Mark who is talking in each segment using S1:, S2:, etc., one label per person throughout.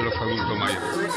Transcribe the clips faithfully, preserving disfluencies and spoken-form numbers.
S1: los adultos mayores.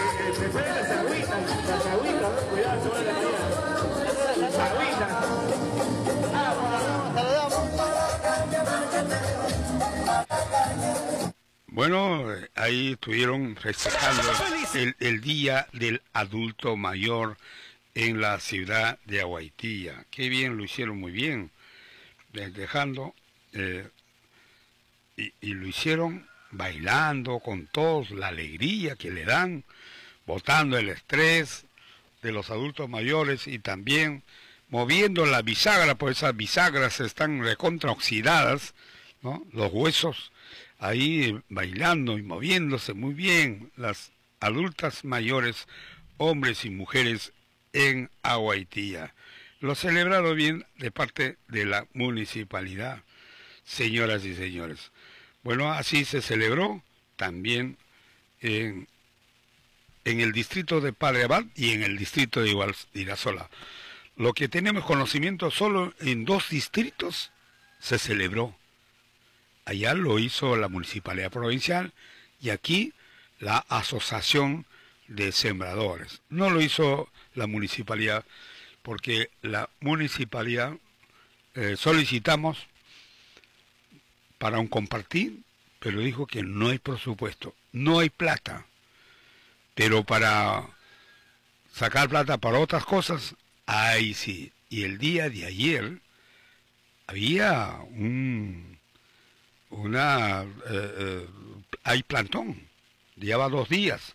S1: Bueno, ahí estuvieron festejando el, el Día del Adulto Mayor en la ciudad de Aguaitía. Qué bien, lo hicieron muy bien, dejando, eh, y, y lo hicieron bailando con todos, la alegría que le dan, botando el estrés de los adultos mayores y también moviendo la bisagra, pues esas bisagras están recontraoxidadas, ¿no? Los huesos ahí bailando y moviéndose muy bien, las adultas mayores, hombres y mujeres en Aguaitía. Lo celebraron bien de parte de la municipalidad, señoras y señores. Bueno, así se celebró también en, en el distrito de Padre Abad y en el distrito de Irasola. Lo que tenemos conocimiento, solo en dos distritos se celebró. Allá lo hizo la Municipalidad Provincial y aquí la Asociación de Sembradores. No lo hizo la Municipalidad porque la Municipalidad eh, solicitamos para un compartir, pero dijo que no hay presupuesto, no hay plata. Pero para sacar plata para otras cosas, ahí sí. Y el día de ayer había un... una eh, eh, hay plantón, lleva dos días,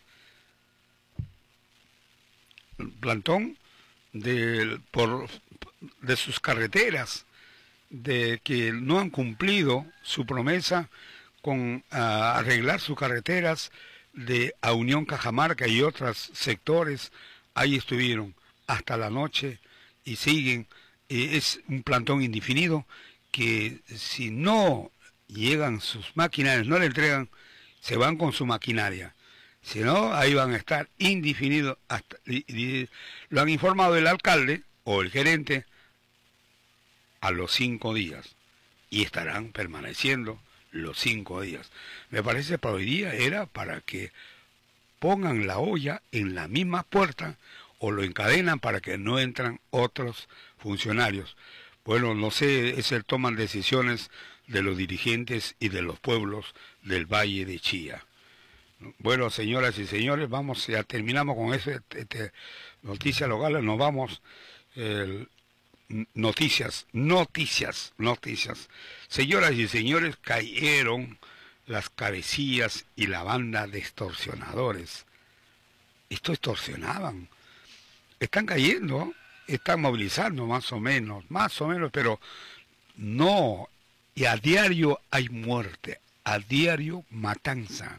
S1: plantón de, por, de sus carreteras, de que no han cumplido su promesa con uh, arreglar sus carreteras de a Unión Cajamarca y otros sectores. Ahí estuvieron hasta la noche y siguen. Eh, es un plantón indefinido que si no llegan sus maquinarias, no le entregan, se van con su maquinaria. Si no, ahí van a estar indefinidos. Hasta, y, y, lo han informado el alcalde o el gerente a los cinco días. Y estarán permaneciendo los cinco días. Me parece que para hoy día era para que pongan la olla en la misma puerta o lo encadenan para que no entran otros funcionarios. Bueno, no sé, es el toman decisiones de los dirigentes y de los pueblos del Valle de Chía. Bueno, señoras y señores, vamos, ya terminamos con esa este, noticia local, nos vamos, eh, noticias, noticias, noticias. Señoras y señores, cayeron las cabecillas y la banda de extorsionadores. Esto extorsionaban. Están cayendo, están movilizando más o menos, más o menos, pero no. Y a diario hay muerte, a diario matanza.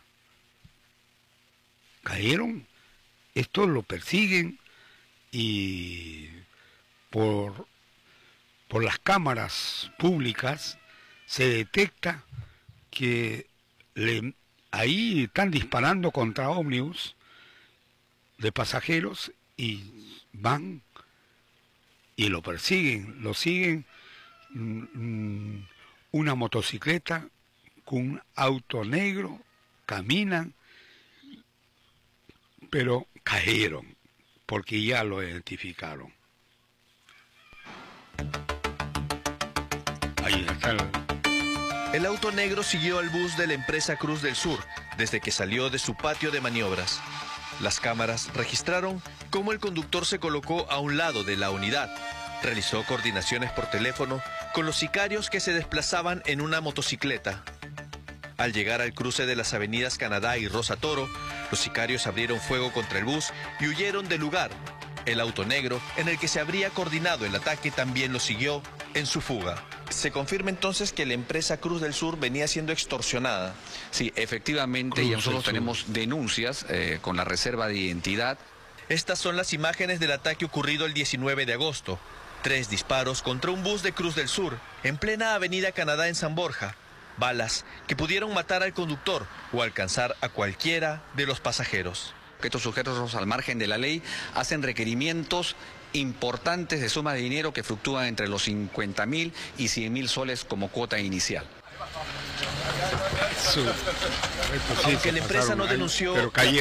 S1: Cayeron, esto lo persiguen y por, por las cámaras públicas se detecta que le, ahí están disparando contra ómnibus de pasajeros y van y lo persiguen, lo siguen. Mmm, una motocicleta con un auto negro, caminan, pero cayeron, porque ya lo identificaron. Ahí está el...
S2: El auto negro siguió al bus de la empresa Cruz del Sur, desde que salió de su patio de maniobras. Las cámaras registraron cómo el conductor se colocó a un lado de la unidad. Realizó coordinaciones por teléfono con los sicarios que se desplazaban en una motocicleta. Al llegar al cruce de las avenidas Canadá y Rosa Toro, los sicarios abrieron fuego contra el bus y huyeron del lugar. El auto negro, en el que se habría coordinado el ataque, también lo siguió en su fuga. ¿Se confirma entonces que la empresa Cruz del Sur venía siendo extorsionada?
S3: Sí, efectivamente, y nosotros tenemos denuncias eh, con la reserva de identidad.
S2: Estas son las imágenes del ataque ocurrido el diecinueve de agosto. Tres disparos contra un bus de Cruz del Sur, en plena avenida Canadá en San Borja. Balas que pudieron matar al conductor o alcanzar a cualquiera de los pasajeros.
S3: Que estos sujetos al margen de la ley hacen requerimientos importantes de sumas de dinero que fluctúan entre los cincuenta mil y cien mil soles como cuota inicial.
S2: Aunque la empresa no denunció...